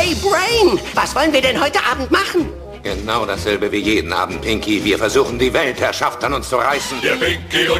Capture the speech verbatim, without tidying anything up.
Hey Brain, was wollen wir denn heute Abend machen? Genau dasselbe wie jeden Abend, Pinky. Wir versuchen, die Weltherrschaft an uns zu reißen. Der Pinky und